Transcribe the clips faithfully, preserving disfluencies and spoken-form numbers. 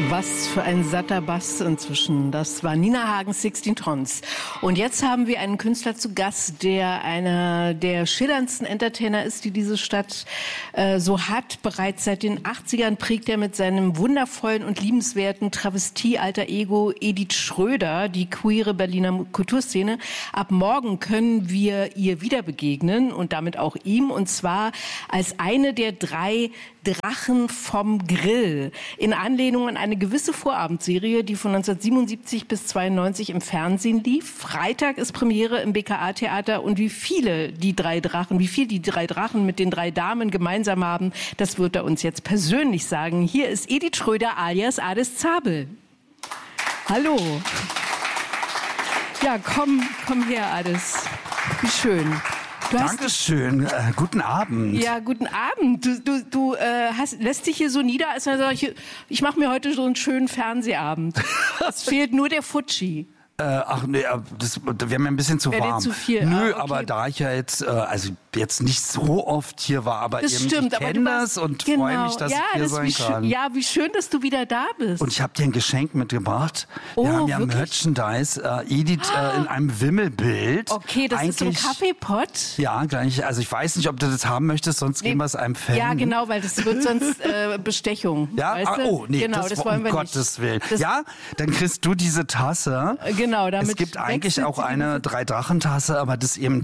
Was für ein satter Bass inzwischen. Das war Nina Hagen, sechzehn Tons. Und jetzt haben wir einen Künstler zu Gast, der einer der schillerndsten Entertainer ist, die diese Stadt äh, so hat. Bereits seit den achtzigern prägt er mit seinem wundervollen und liebenswerten Travestie-Alter Ego Edith Schröder die queere Berliner Kulturszene. Ab morgen können wir ihr wieder begegnen und damit auch ihm. Und zwar als eine der drei Drachen vom Grill. In Anlehnung an eine gewisse Vorabendserie, die von neunzehnhundertsiebenundsiebzig bis zweiundneunzig im Fernsehen lief. Freitag ist Premiere im B K A-Theater und wie viele die drei Drachen, wie viel die drei Drachen mit den drei Damen gemeinsam haben, das wird er uns jetzt persönlich sagen. Hier ist Edith Schröder alias Ades Zabel. Hallo. Ja, komm, komm her, Ades. Wie schön. Du Dankeschön, äh, guten Abend. Ja, guten Abend. Du, du, du äh, hast, lässt dich hier so nieder, als wenn ich, ich mache mir heute so einen schönen Fernsehabend. Es fehlt nur der Futschi. Äh, ach nee, das wäre mir ein bisschen zu warm. Zu viel. Nö, ah, okay. aber da ich ja jetzt, äh, also jetzt nicht so oft hier war, aber das eben stimmt, ich kenne das und genau. freue mich, dass ja, ich hier das sein kann. Ja, wie schön, dass du wieder da bist. Und ich habe dir ein Geschenk mitgebracht. Wir oh, haben ja wirklich? Merchandise. Äh, Edith äh, in einem Wimmelbild. Okay, das Eigentlich, ist so ein Kaffeepott. Ja, gleich. Also ich weiß nicht, ob du das haben möchtest, sonst nee. geben wir es einem Fan. Ja, genau, weil das wird sonst äh, Bestechung. Ja, weißt ah, du? oh, nee, genau, das, das wollen um wir Gottes nicht. Willen. Das ja, dann kriegst du diese Tasse. Genau, damit es gibt eigentlich auch eine Drei-Drachen-Tasse, aber das eben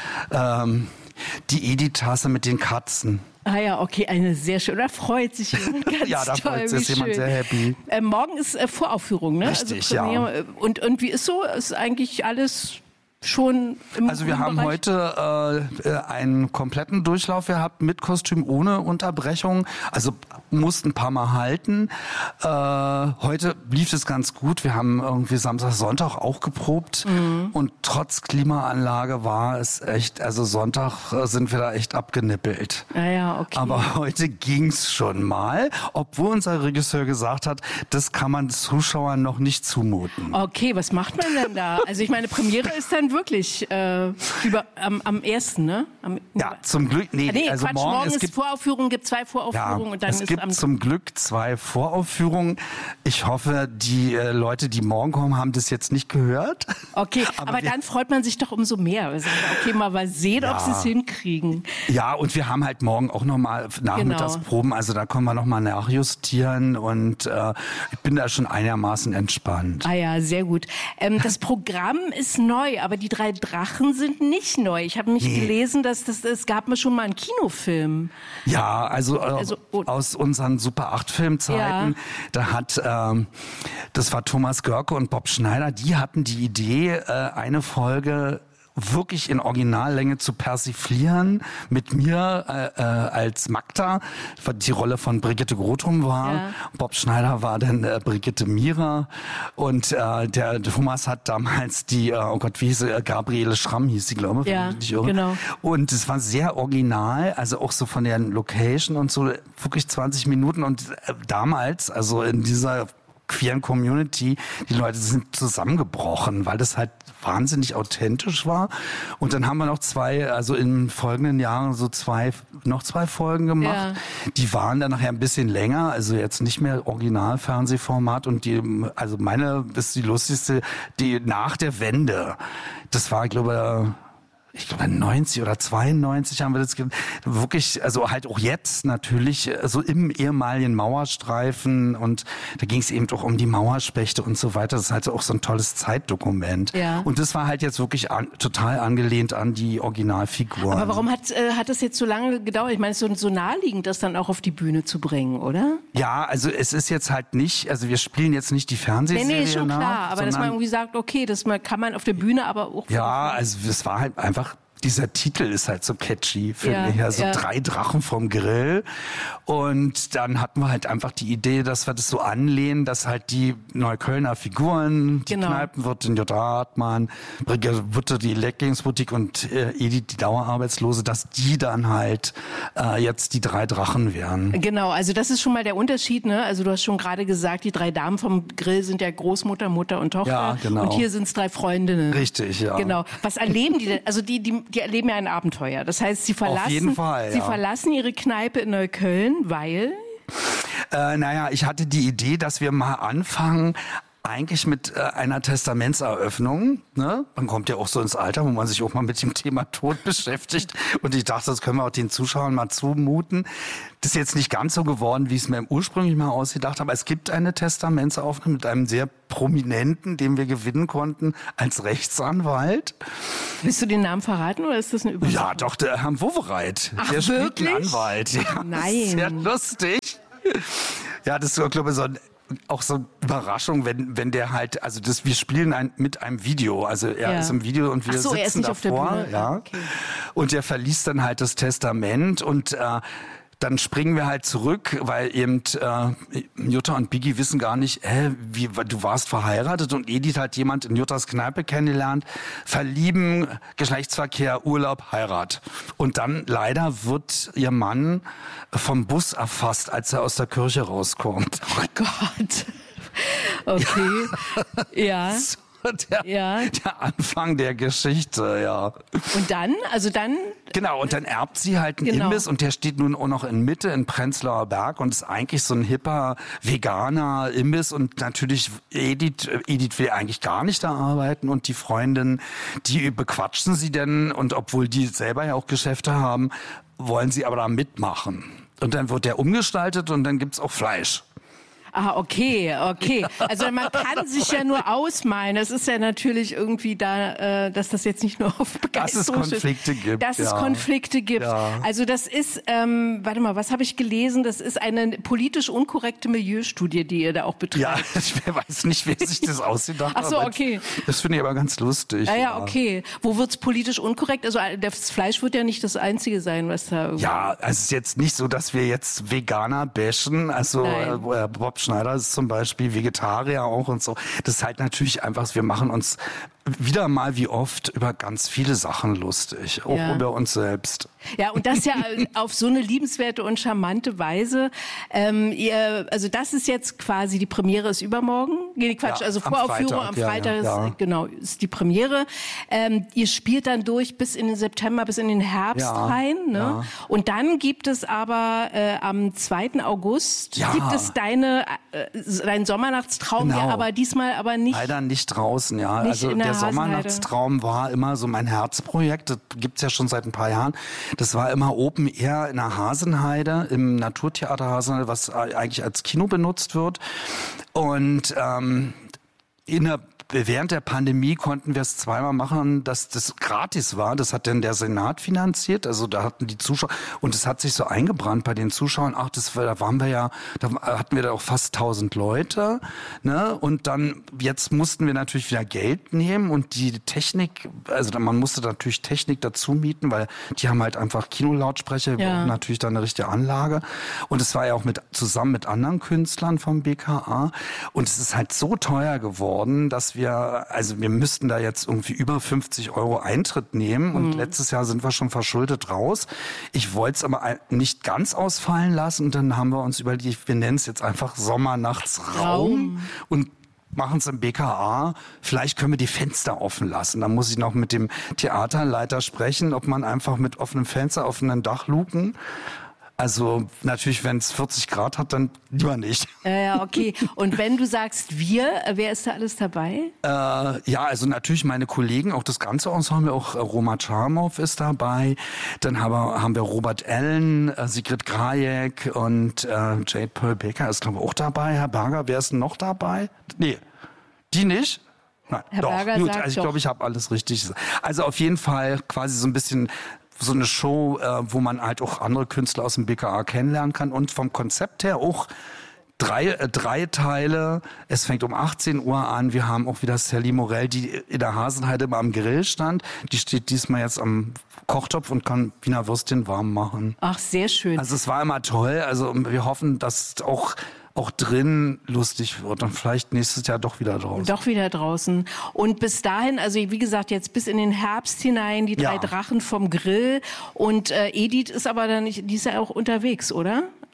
ähm, die Edith-Tasse mit den Katzen. Ah ja, okay, eine sehr schöne. Da freut sich jemand ganz ja, da toll, freut sich jemand sehr happy. Äh, morgen ist äh, Voraufführung, ne? Richtig, also Premiere, ja. Und, und wie ist so? Ist eigentlich alles schon im Also wir haben Bereich? heute äh, einen kompletten Durchlauf gehabt mit Kostüm ohne Unterbrechung. Also mussten ein paar Mal halten. Äh, heute lief es ganz gut. Wir haben irgendwie Samstag, Sonntag auch geprobt. Mhm. Und trotz Klimaanlage war es echt, also Sonntag äh, sind wir da echt abgenippelt. Ah ja, okay. Aber heute ging's schon mal, obwohl unser Regisseur gesagt hat, das kann man Zuschauern noch nicht zumuten. Okay, was macht man denn da? Also ich meine, Premiere ist dann wirklich äh, über, am, am ersten, ne? Am, ja, zum Glück. Nee, nee also Quatsch, morgen, morgen es ist gibt Voraufführungen, gibt zwei Voraufführungen ja, und dann es ist gibt am zum Glück zwei Voraufführungen. Ich hoffe, die äh, Leute, die morgen kommen, haben das jetzt nicht gehört. Okay, aber, aber dann freut man sich doch umso mehr. Wir sagen, okay, mal sehen, ja. ob sie es hinkriegen. Ja, und wir haben halt morgen auch nochmal Nachmittagsproben, also da können wir nochmal nachjustieren und äh, ich bin da schon einigermaßen entspannt. Ah ja, sehr gut. Ähm, das Programm ist neu, aber die drei Drachen sind nicht neu. Ich habe mich nee. gelesen, dass das, es gab mir schon mal einen Kinofilm. Ja, also, äh, also oh. aus unseren Super acht Filmzeiten, ja. da hat, ähm, das war Thomas Görke und Bob Schneider, die hatten die Idee, äh, eine Folge wirklich in Originallänge zu persiflieren mit mir äh, äh, als Magda, die Rolle von Brigitte Grothum war. Ja. Bob Schneider war dann äh, Brigitte Mira und äh, der Thomas hat damals die, äh, oh Gott, wie hieß sie, äh, Gabriele Schramm hieß sie, glaube ich. Ja, genau. Und es war sehr original, also auch so von der Location und so, wirklich zwanzig Minuten und äh, damals, also in dieser queeren Community, die Leute sind zusammengebrochen, weil das halt wahnsinnig authentisch war. Und dann haben wir noch zwei, also in folgenden Jahren so zwei, noch zwei Folgen gemacht. Ja. Die waren dann nachher ein bisschen länger, also jetzt nicht mehr Original-Fernsehformat. Und die, also meine ist die lustigste, die nach der Wende. Das war, ich glaube, ich glaube neunzig oder zweiundneunzig haben wir das wirklich, also halt auch jetzt natürlich, so im ehemaligen Mauerstreifen und da ging es eben doch um die Mauerspechte und so weiter. Das ist halt auch so ein tolles Zeitdokument. Ja. Und das war halt jetzt wirklich an, total angelehnt an die Originalfiguren. Aber warum hat, äh, hat das jetzt so lange gedauert? Ich meine, es ist so, so naheliegend, das dann auch auf die Bühne zu bringen, oder? Ja, also es ist jetzt halt nicht, also wir spielen jetzt nicht die Fernsehserie Nee, nee, ist schon nach, klar, aber dass man irgendwie sagt, okay, das kann man auf der Bühne aber auch... Ja, also es war halt einfach dieser Titel ist halt so catchy, finde ja, ich. Also ja. drei Drachen vom Grill. Und dann hatten wir halt einfach die Idee, dass wir das so anlehnen, dass halt die Neuköllner Figuren, die genau. Kneipenwirtin Jutta Hartmann, Brigitte die Leggings-Boutique und äh, Edith die Dauerarbeitslose, dass die dann halt äh, jetzt die drei Drachen wären. Genau, also das ist schon mal der Unterschied, ne? Also du hast schon gerade gesagt, die drei Damen vom Grill sind ja Großmutter, Mutter und Tochter. Ja, genau. Und hier sind es drei Freundinnen. Richtig, ja. Genau. Was erleben die denn? Also die, die die erleben ja ein Abenteuer. Das heißt, sie verlassen, Auf jeden Fall, sie ja. verlassen ihre Kneipe in Neukölln, weil... Äh, naja, ich hatte die Idee, dass wir mal anfangen, eigentlich mit äh, einer Testamentseröffnung. Ne? Man kommt ja auch so ins Alter, wo man sich auch mal mit dem Thema Tod beschäftigt. Und ich dachte, das können wir auch den Zuschauern mal zumuten. Das ist jetzt nicht ganz so geworden, wie ich es mir ursprünglich mal ausgedacht habe. Es gibt eine Testamentseröffnung mit einem sehr Prominenten, den wir gewinnen konnten als Rechtsanwalt. Willst du den Namen verraten oder ist das eine Überraschung? Ja, doch, der Herr Wowereit. Ach, der spielt wirklich? einen Anwalt. Ja, Nein. Sehr lustig. Ja, das ist, glaube ich, so ein auch so eine Überraschung, wenn, wenn der halt, also das, wir spielen ein, mit einem Video, also er ja. ist im Video und wir Ach so, sitzen er ist nicht davor, auf der Bühne. ja, okay. Und er verliest dann halt das Testament und äh, dann springen wir halt zurück, weil eben äh, Jutta und Biggie wissen gar nicht, hä, wie, du warst verheiratet und Edith hat jemand in Juttas Kneipe kennengelernt, verlieben, Geschlechtsverkehr, Urlaub, Heirat. Und dann leider wird ihr Mann vom Bus erfasst, als er aus der Kirche rauskommt. Oh Gott. Okay. Ja. Der, ja. der Anfang der Geschichte, ja. Und dann, also dann... Genau, und dann erbt sie halt einen genau. Imbiss und der steht nun auch noch in Mitte in Prenzlauer Berg und ist eigentlich so ein hipper, veganer Imbiss und natürlich Edith, Edith will eigentlich gar nicht da arbeiten und die Freundin, die bequatschen sie denn und obwohl die selber ja auch Geschäfte haben, wollen sie aber da mitmachen. Und dann wird der umgestaltet und dann gibt's auch Fleisch. Ah, okay, okay. Also man kann sich ja nur ausmalen. Das ist ja natürlich irgendwie da, äh, dass das jetzt nicht nur auf Begeisterung Dass es Konflikte gibt. Dass ja. es Konflikte gibt. Ja. Also das ist, ähm, warte mal, was habe ich gelesen? Das ist eine politisch unkorrekte Milieustudie, die ihr da auch betreibt. Ja, ich weiß nicht, wer sich das ausgedacht hat. Ach so, okay. Das finde ich aber ganz lustig. Ja, ja, okay. Wo wird's politisch unkorrekt? Also das Fleisch wird ja nicht das Einzige sein, was da irgendwie... Ja, es ist jetzt nicht so, dass wir jetzt Veganer bashen. Also äh, Bob Schneider ist zum Beispiel Vegetarier auch und so. Das ist halt natürlich einfach, wir machen uns wieder mal wie oft über ganz viele Sachen lustig, auch ja. über uns selbst. Ja, und das ja auf so eine liebenswerte und charmante Weise. Ähm, ihr, also das ist jetzt quasi, die Premiere ist übermorgen. Nee, Quatsch, Ja, also am Voraufführung Freitag, am ja, Freitag ja, ja. ist, genau, ist die Premiere. Ähm, ihr spielt dann durch bis in den September, bis in den Herbst Ja, rein. Ne? ja. Und dann gibt es aber äh, am zweiten August Ja. gibt es deine, äh, dein Sommernachtstraum, Genau. ja, aber diesmal aber nicht. Leider nicht draußen, ja. Nicht also in der der Hasenheide. Sommernachtstraum war immer so mein Herzprojekt. Das gibt's ja schon seit ein paar Jahren. Das war immer Open Air in der Hasenheide, im Naturtheater Hasenheide, was eigentlich als Kino benutzt wird. Und ähm, in der Während der Pandemie konnten wir es zweimal machen, dass das gratis war. Das hat dann der Senat finanziert. Also da hatten die Zuschauer, und es hat sich so eingebrannt bei den Zuschauern. Ach, das war, da waren wir ja, da hatten wir da auch fast tausend Leute. Ne? Und dann, jetzt mussten wir natürlich wieder Geld nehmen und die Technik, also man musste natürlich Technik dazu mieten, weil die haben halt einfach Kinolautsprecher, wir Ja. brauchen natürlich da eine richtige Anlage. Und es war ja auch mit, zusammen mit anderen Künstlern vom B K A. Und es ist halt so teuer geworden, dass wir, also wir müssten da jetzt irgendwie über fünfzig Euro Eintritt nehmen und mhm. letztes Jahr sind wir schon verschuldet raus. Ich wollte es aber nicht ganz ausfallen lassen und dann haben wir uns überlegt, wir nennen es jetzt einfach Sommernachtsraum Raum. und machen es im B K A. Vielleicht können wir die Fenster offen lassen. Da muss ich noch mit dem Theaterleiter sprechen, ob man einfach mit offenem Fenster, offenen Dachluken. Also natürlich, wenn es vierzig Grad hat, dann lieber nicht. Ja, ja, okay. Und wenn du sagst wir, wer ist da alles dabei? Äh, ja, also natürlich meine Kollegen, auch das ganze Ensemble, auch äh, Roma Charmov ist dabei. Dann haben wir, haben wir Robert Allen, äh, Sigrid Grajek und äh, Jade Pearl Baker ist glaube ich auch dabei. Herr Berger, wer ist denn noch dabei? Nee, die nicht? Nein, Herr doch. Berger Gut, sagt also ich doch. glaube, ich habe alles richtig. Also auf jeden Fall quasi so ein bisschen so eine Show, äh, wo man halt auch andere Künstler aus dem B K A kennenlernen kann und vom Konzept her auch drei, äh, drei Teile. Es fängt um achtzehn Uhr an. Wir haben auch wieder Sally Morell, die in der Hasenheide immer am Grill stand. Die steht diesmal jetzt am Kochtopf und kann Wiener Würstchen warm machen. Ach, sehr schön. Also es war immer toll. Also wir hoffen, dass auch auch drin lustig wird und vielleicht nächstes Jahr doch wieder draußen. Doch wieder draußen. Und bis dahin, also wie gesagt, jetzt bis in den Herbst hinein, die drei Ja. Drachen vom Grill. Und äh, Edith ist aber dann nicht, die ist ja auch unterwegs, oder?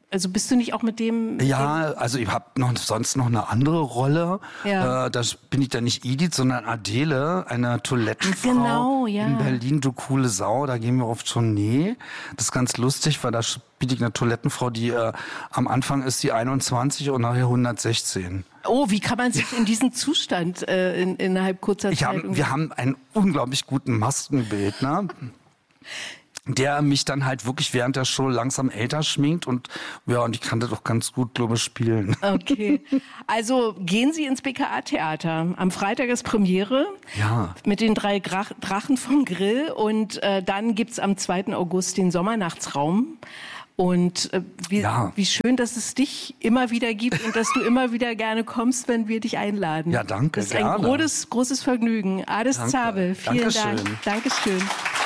Also bist du nicht auch mit dem... Ja, also ich habe noch sonst noch eine andere Rolle. Ja. Äh, da bin ich dann nicht Edith, sondern Adele, eine Toilettenfrau. Ach, genau, ja. In Berlin, du coole Sau. Da gehen wir auf Tournee. Das ist ganz lustig, weil da spiele ich eine Toilettenfrau, die äh, am Anfang ist die einundzwanzig und nachher hundertsechzehn. Oh, wie kann man sich in diesen Zustand äh, in, innerhalb kurzer ich Zeit... Hab, wir haben einen unglaublich guten Maskenbildner. Der mich dann halt wirklich während der Show langsam älter schminkt und ja, und ich kann das doch ganz gut, glaube ich, spielen. Okay. Also gehen Sie ins B K A-Theater. Am Freitag ist Premiere. Ja. Mit den drei Grach- Drachen vom Grill und äh, dann gibt's am zweiten August den Sommernachtsraum. Und äh, wie, ja. wie schön, dass es dich immer wieder gibt und dass du immer wieder gerne kommst, wenn wir dich einladen. Ja, danke. Das ist ein gerne. großes, großes Vergnügen. Ades Danke. Zabel, vielen Dankeschön. Dank. Dankeschön.